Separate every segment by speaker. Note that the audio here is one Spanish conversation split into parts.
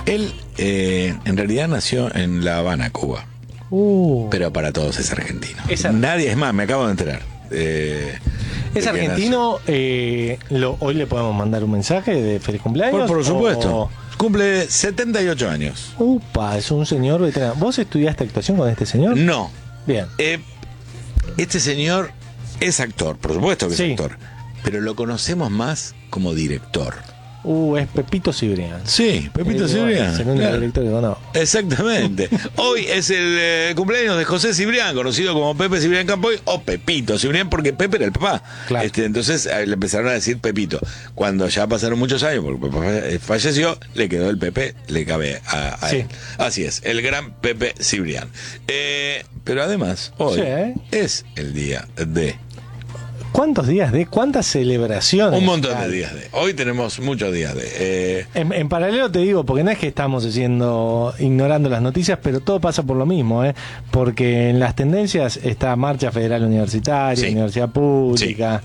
Speaker 1: Él en realidad nació en La Habana, Cuba. Pero para todos es argentino. Nadie, es más, me acabo de enterar.
Speaker 2: ¿Es argentino? ¿Hoy le podemos mandar un mensaje de feliz cumpleaños?
Speaker 1: Por supuesto. Cumple 78 años.
Speaker 2: Upa, es un señor veterano. ¿Vos estudiaste actuación con este señor?
Speaker 1: No.
Speaker 2: Bien.
Speaker 1: Este señor es actor, por supuesto que es actor. Pero lo conocemos más como director.
Speaker 2: Es Pepito Cibrián.
Speaker 1: Sí, Pepito Cibrián.
Speaker 2: Segundo director que conozco.
Speaker 1: Exactamente. Hoy es el cumpleaños de José Cibrián, conocido como Pepe Cibrián Campoy o Pepito Cibrián, porque Pepe era el papá.
Speaker 2: Claro.
Speaker 1: Entonces le empezaron a decir Pepito. Cuando ya pasaron muchos años, porque papá falleció, le quedó el Pepe, le cabe a él. Así es, el gran Pepe Cibrián. Pero además, hoy es el día de...
Speaker 2: ¿Cuántos días de? ¿Cuántas celebraciones?
Speaker 1: Un montón de días de. Hoy tenemos muchos días de.
Speaker 2: En paralelo te digo, porque no es que estamos ignorando las noticias, pero todo pasa por lo mismo, porque en las tendencias está Marcha Federal Universitaria, Universidad Pública,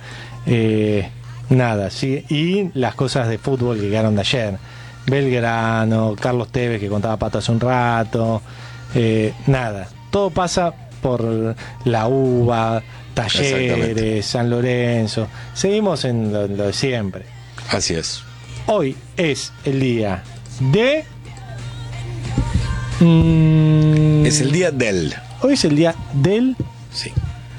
Speaker 2: y las cosas de fútbol que quedaron de ayer. Belgrano, Carlos Tevez que contaba Pato hace un rato, todo pasa por la UBA, Talleres, San Lorenzo. Seguimos en lo de siempre.
Speaker 1: Así es.
Speaker 2: Hoy es el día de...
Speaker 1: es el día del...
Speaker 2: Hoy es el día del...
Speaker 1: Sí.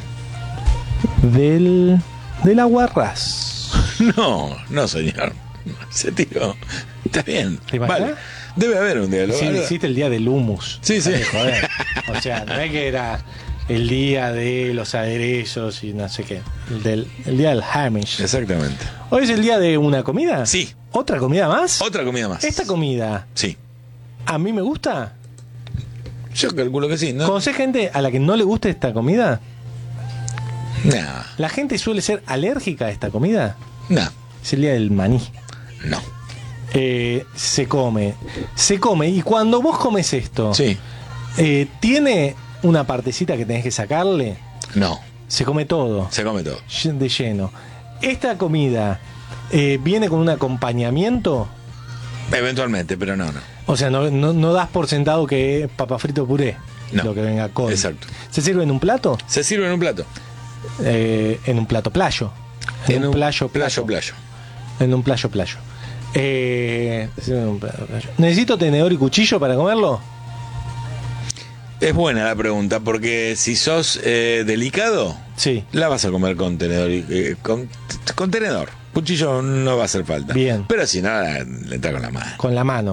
Speaker 2: Del aguarrás.
Speaker 1: No, señor. Se tiró. Está bien.
Speaker 2: Vale.
Speaker 1: Debe haber un día.
Speaker 2: Sí, hiciste el día del humus.
Speaker 1: Sí.
Speaker 2: Joder. O sea, no es que era... el día de los aderezos y no sé qué. El día del Hamish.
Speaker 1: Exactamente.
Speaker 2: ¿Hoy es el día de una comida?
Speaker 1: Sí.
Speaker 2: ¿Otra comida más?
Speaker 1: Otra comida más.
Speaker 2: ¿Esta comida?
Speaker 1: Sí.
Speaker 2: ¿A mí me gusta?
Speaker 1: Yo calculo que sí, ¿no?
Speaker 2: ¿Conocés gente a la que no le gusta esta comida?
Speaker 1: No.
Speaker 2: ¿La gente suele ser alérgica a esta comida?
Speaker 1: No.
Speaker 2: Es el día del maní.
Speaker 1: No.
Speaker 2: Se come. Y cuando vos comes esto, ¿tiene una partecita que tenés que sacarle?
Speaker 1: No.
Speaker 2: Se come todo.
Speaker 1: Se come todo.
Speaker 2: De lleno. ¿Esta comida viene con un acompañamiento?
Speaker 1: Eventualmente, pero no.
Speaker 2: O sea, no das por sentado que es papa frito puré.
Speaker 1: No.
Speaker 2: Lo que venga con.
Speaker 1: Exacto.
Speaker 2: ¿Se sirve en un plato?
Speaker 1: Se sirve en un plato.
Speaker 2: En un plato playo. En un playo. En un playo. ¿Necesito tenedor y cuchillo para comerlo?
Speaker 1: Es buena la pregunta, porque si sos delicado, la vas a comer con tenedor. Con tenedor. Cuchillo no va a hacer falta.
Speaker 2: Bien.
Speaker 1: Pero si no, le entra con la mano.
Speaker 2: Con la mano.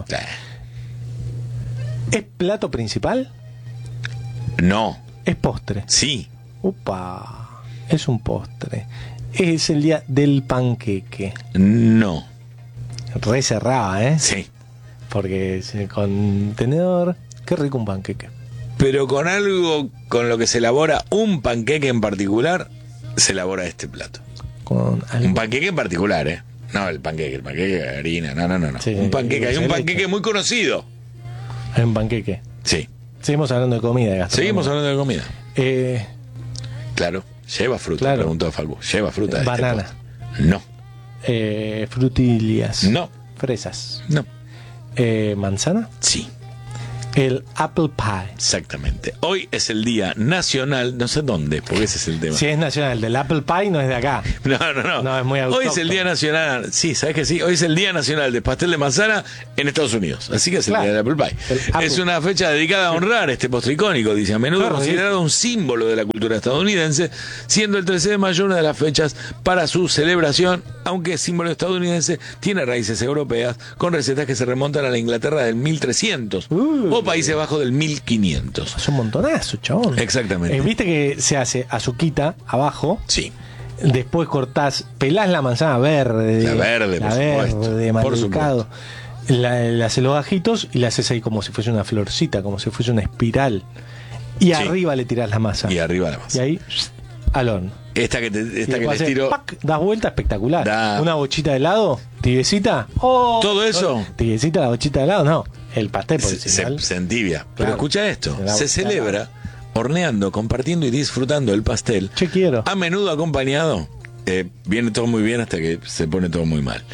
Speaker 2: ¿Es plato principal?
Speaker 1: No.
Speaker 2: ¿Es postre?
Speaker 1: Sí.
Speaker 2: Upa. Es un postre. Es el día del panqueque.
Speaker 1: No.
Speaker 2: Re cerrada,
Speaker 1: Sí.
Speaker 2: Porque con tenedor, qué rico un panqueque.
Speaker 1: Pero con algo con lo que se elabora un panqueque en particular, se elabora este plato. Un panqueque en particular, No, el panqueque de harina, no.
Speaker 2: Sí,
Speaker 1: un panqueque, hay un panqueque muy conocido.
Speaker 2: Hay un panqueque.
Speaker 1: Sí.
Speaker 2: Seguimos hablando de comida, de gastronomía.
Speaker 1: Seguimos hablando de comida. Claro, lleva fruta, preguntó Falbu. ¿Lleva fruta?
Speaker 2: Banana.
Speaker 1: No.
Speaker 2: Frutillas.
Speaker 1: No.
Speaker 2: Fresas.
Speaker 1: No.
Speaker 2: ¿Manzana?
Speaker 1: Sí.
Speaker 2: El apple pie.
Speaker 1: Exactamente. Hoy es el día nacional, no sé dónde, porque ese es el tema.
Speaker 2: Si es nacional, del apple pie no es de acá.
Speaker 1: No.
Speaker 2: No, es muy autóctono.
Speaker 1: Hoy es el día nacional, sí, ¿sabes que sí? Hoy es el día nacional del pastel de manzana en Estados Unidos. Así que es el día del apple pie. Es una fecha dedicada a honrar este postre icónico, dice, a menudo considerado un símbolo de la cultura estadounidense, siendo el 13 de mayo una de las fechas para su celebración, aunque es símbolo estadounidense, tiene raíces europeas, con recetas que se remontan a la Inglaterra del 1300 o Países Bajos del 1500.
Speaker 2: Es un montonazo, chabón.
Speaker 1: Exactamente.
Speaker 2: Viste que se hace azuquita abajo.
Speaker 1: Sí.
Speaker 2: Después pelás la manzana verde.
Speaker 1: La verde,
Speaker 2: por supuesto. Le haces los gajitos y la haces ahí como si fuese una florcita, como si fuese una espiral. Y arriba le tirás la masa.
Speaker 1: Y
Speaker 2: ahí, al horno.
Speaker 1: Esta que les tiro.
Speaker 2: Das vuelta espectacular. Una bochita de helado, tibiecita.
Speaker 1: ¿Todo eso?
Speaker 2: Tibiecita, la bochita de helado, no. El pastel por
Speaker 1: se entibia. Pero escucha esto. Se celebra horneando, compartiendo y disfrutando el pastel.
Speaker 2: Quiero.
Speaker 1: A menudo acompañado viene todo muy bien hasta que se pone todo muy mal.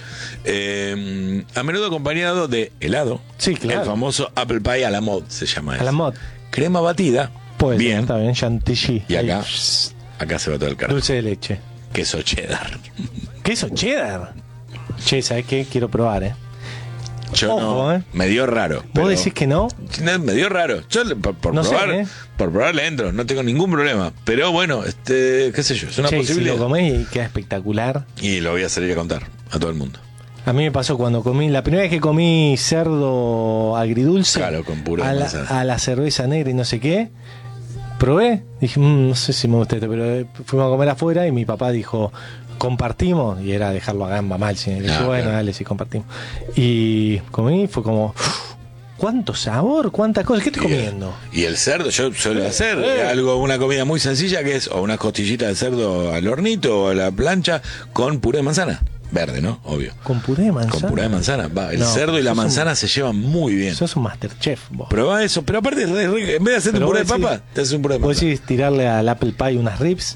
Speaker 1: A menudo acompañado de helado.
Speaker 2: Sí, claro.
Speaker 1: El famoso apple pie a la mode se llama eso.
Speaker 2: A la mod.
Speaker 1: Crema batida.
Speaker 2: Pues
Speaker 1: bien.
Speaker 2: está bien, chantilly.
Speaker 1: Y acá,
Speaker 2: Ahí,
Speaker 1: acá se va todo el carajo.
Speaker 2: dulce de leche.
Speaker 1: Queso cheddar.
Speaker 2: ¿Queso cheddar? Che, ¿sabes qué? Quiero probar,
Speaker 1: Yo
Speaker 2: Ojo,
Speaker 1: no. Me dio raro.
Speaker 2: ¿Vos decís que no?
Speaker 1: Me dio raro. Yo por
Speaker 2: No sé,
Speaker 1: probar, por probar le entro, no tengo ningún problema. Pero bueno, qué sé yo, es una posibilidad.
Speaker 2: Si lo comés y queda espectacular.
Speaker 1: Y lo voy a salir a contar a todo el mundo.
Speaker 2: A mí me pasó cuando comí, la primera vez que comí cerdo agridulce,
Speaker 1: Claro, con puré de manzana.
Speaker 2: a la cerveza negra y no sé qué, probé, dije, no sé si me gusta esto, pero fuimos a comer afuera y mi papá dijo, compartimos, y era dejarlo a gamba mal, y dije, bueno,
Speaker 1: claro.
Speaker 2: dale, sí, compartimos. Y comí, fue como, cuánto sabor, cuántas cosas, ¿qué estoy comiendo?
Speaker 1: Y el cerdo, yo suelo hacer una comida muy sencilla que es o unas costillitas de cerdo al hornito o a la plancha con puré de manzana. Verde, ¿no? Obvio.
Speaker 2: ¿Con puré de manzana?
Speaker 1: Con puré de manzana. Va, el
Speaker 2: No,
Speaker 1: cerdo y la manzana se llevan muy bien.
Speaker 2: Sos un Masterchef, vos.
Speaker 1: Probá eso, pero aparte, en vez de hacerte un puré de papa, te haces un puré de
Speaker 2: ¿Vos
Speaker 1: manzana.
Speaker 2: decís tirarle al apple pie unas ribs?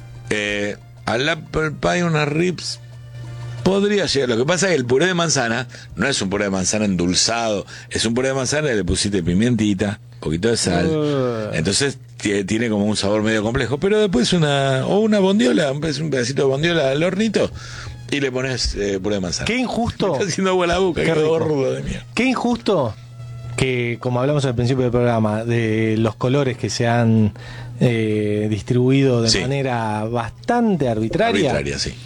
Speaker 1: Al apple pie unas ribs podría llegar. Lo que pasa es que el puré de manzana no es un puré de manzana endulzado, es un puré de manzana que le pusiste pimientita, un poquito de sal. Entonces tiene como un sabor medio complejo, pero después una bondiola, un pedacito de bondiola al hornito y le pones puré de manzana.
Speaker 2: Qué injusto.
Speaker 1: Me está haciendo agua la boca,
Speaker 2: Qué
Speaker 1: qué
Speaker 2: rico.
Speaker 1: gordo de mierda.
Speaker 2: Qué injusto que, como hablamos al principio del programa, de los colores que se han distribuido de
Speaker 1: Sí.
Speaker 2: manera bastante arbitraria,
Speaker 1: Arbitraria, sí.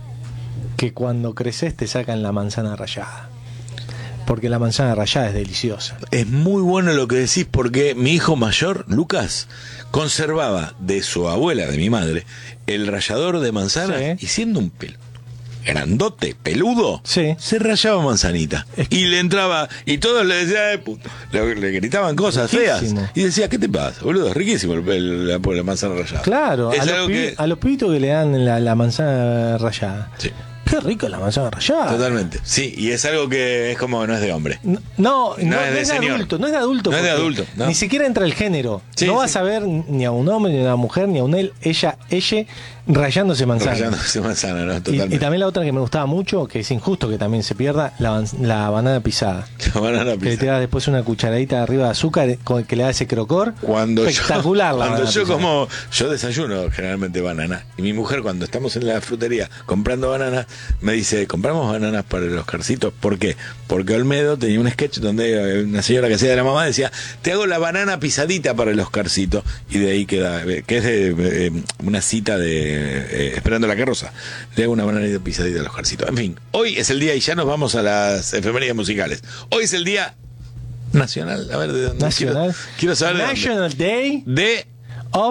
Speaker 2: que cuando creces te sacan la manzana rallada. Porque la manzana rallada es deliciosa.
Speaker 1: Es muy bueno lo que decís porque mi hijo mayor, Lucas, conservaba de su abuela, de mi madre, el rallador de manzanas
Speaker 2: Sí.
Speaker 1: y siendo un grandote, peludo,
Speaker 2: Sí.
Speaker 1: se rayaba manzanita. Y le entraba, y todos le decían, puto, le gritaban cosas
Speaker 2: Riquísimo.
Speaker 1: feas. Y decía, ¿qué te pasa, boludo? Es riquísimo la manzana rallada.
Speaker 2: Claro,
Speaker 1: Es
Speaker 2: a
Speaker 1: algo
Speaker 2: los pibitos que le dan la manzana rallada.
Speaker 1: Sí.
Speaker 2: Qué rica la manzana rallada.
Speaker 1: Totalmente. Sí, y es algo que es como, no es de hombre.
Speaker 2: No
Speaker 1: es de señor.
Speaker 2: adulto, no es de adulto.
Speaker 1: No es de
Speaker 2: porque
Speaker 1: adulto, no.
Speaker 2: Ni siquiera entra el género.
Speaker 1: Sí,
Speaker 2: no
Speaker 1: sí.
Speaker 2: vas a ver ni a un hombre, ni a una mujer, ni a un él, ella rayándose manzana.
Speaker 1: Rallándose manzana, ¿no?
Speaker 2: Y
Speaker 1: Totalmente.
Speaker 2: también la otra que me gustaba mucho, que es injusto que también se pierda, la banana pisada.
Speaker 1: La banana
Speaker 2: Que le
Speaker 1: pisada.
Speaker 2: tiras después una cucharadita arriba de azúcar que le da ese crocor. Espectacular la
Speaker 1: cuando
Speaker 2: banana
Speaker 1: yo
Speaker 2: pisada.
Speaker 1: yo desayuno generalmente banana y mi mujer cuando estamos en la frutería comprando bananas me dice, compramos bananas para el Oscarcito. ¿Por qué? Porque Olmedo tenía un sketch donde una señora que hacía de la mamá decía, te hago la banana pisadita para el Oscarcito, y de ahí queda, que es de una cita de Esperando la carroza, le hago una banana pisadita al Oscarcito. En fin, hoy es el día y ya nos vamos a las efemérides musicales. Hoy es el día nacional, a ver de dónde.
Speaker 2: Nacional.
Speaker 1: Quiero saber de dónde.
Speaker 2: National Day
Speaker 1: De
Speaker 2: of...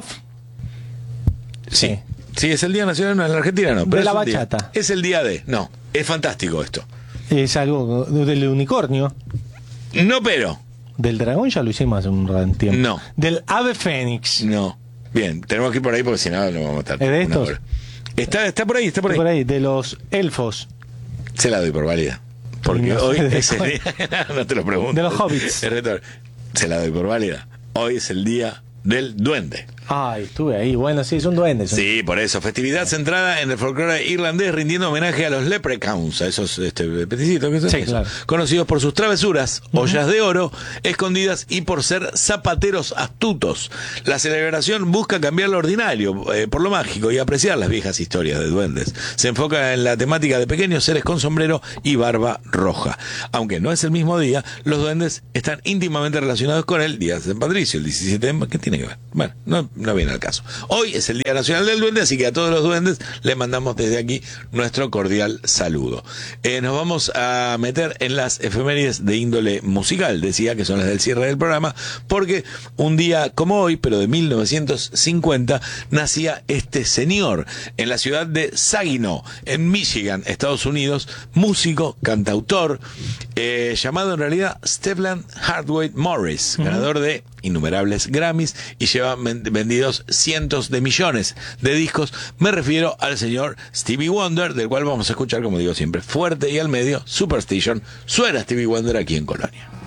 Speaker 1: Sí. Sí, es el Día Nacional, no, en la Argentina no. Pero
Speaker 2: De la
Speaker 1: es un día.
Speaker 2: bachata.
Speaker 1: Es el día de. No, es fantástico esto.
Speaker 2: Es algo del unicornio.
Speaker 1: No, pero.
Speaker 2: Del dragón ya lo hicimos hace un gran tiempo.
Speaker 1: No.
Speaker 2: Del ave fénix.
Speaker 1: No. Bien, tenemos que ir por ahí porque si no, no vamos a estar.
Speaker 2: ¿Es de
Speaker 1: una
Speaker 2: estos?
Speaker 1: hora. Está por ahí, está por ahí.
Speaker 2: Por ahí, de los elfos.
Speaker 1: Se la doy por válida. Porque
Speaker 2: No sé
Speaker 1: hoy
Speaker 2: de
Speaker 1: es el
Speaker 2: cuál.
Speaker 1: día. No te lo pregunto.
Speaker 2: De los hobbits.
Speaker 1: Es retor. Se la doy por válida. Hoy es el día del duende.
Speaker 2: Ay, estuve ahí. Bueno, sí, es un duende.
Speaker 1: Sí, por eso. Festividad centrada en el folclore irlandés, rindiendo homenaje a los leprechauns, a esos peticitos que son
Speaker 2: Sí,
Speaker 1: esos,
Speaker 2: claro.
Speaker 1: conocidos por sus travesuras, ollas de oro escondidas y por ser zapateros astutos. La celebración busca cambiar lo ordinario por lo mágico y apreciar las viejas historias de duendes. Se enfoca en la temática de pequeños seres con sombrero y barba roja. Aunque no es el mismo día, los duendes están íntimamente relacionados con el Día de San Patricio, el 17 de... ¿Qué tiene que ver? Bueno, no viene al caso. Hoy es el Día Nacional del Duende, así que a todos los duendes les mandamos desde aquí nuestro cordial saludo. Nos vamos a meter en las efemérides de índole musical, decía que son las del cierre del programa, porque un día como hoy, pero de 1950, nacía este señor en la ciudad de Saginaw, en Michigan, Estados Unidos, músico, cantautor, llamado en realidad Stephen Hardway Morris, ganador de innumerables Grammys y lleva vendidos cientos de millones de discos. Me refiero al señor Stevie Wonder, del cual vamos a escuchar, como digo siempre, fuerte y al medio, Superstition. Suena Stevie Wonder aquí en Colonia.